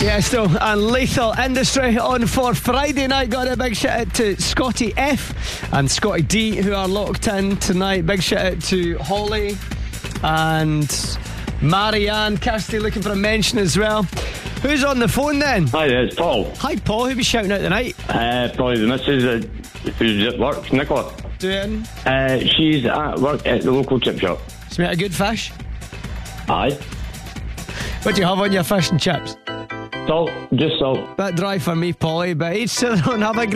Tiesto and Lethal Industry on for Friday night. Got a big shout out to Scotty F and Scotty D who are locked in tonight. Big shout out to Holly and Marianne. Kirsty looking for a mention as well. Who's on the phone then? Hi there, it's Paul. Hi Paul, who be shouting out tonight? Probably the missus who's at work, Nicola. Doing? She's at work at the local chip shop. Smell a good fish? Aye. What do you have on your fish and chips? Salt, just salt. Bit dry for me, Polly, but each to their own. Have a great